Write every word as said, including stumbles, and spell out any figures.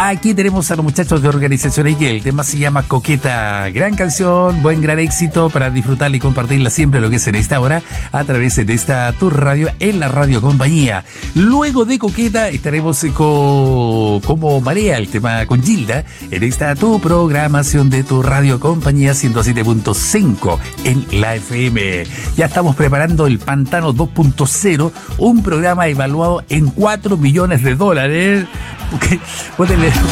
Aquí tenemos a los muchachos de Organización I K E. El tema se llama Coqueta. Gran canción, buen gran éxito para disfrutarla y compartirla siempre, lo que es en esta hora, a través de esta tu radio, en la radio compañía. Luego de Coqueta estaremos con, como Marea, el tema con Gilda, en esta tu programación de tu radio compañía ciento siete punto cinco en la F M. Ya estamos preparando el Pantano dos punto cero, un programa evaluado en cuatro millones de dólares. Okay.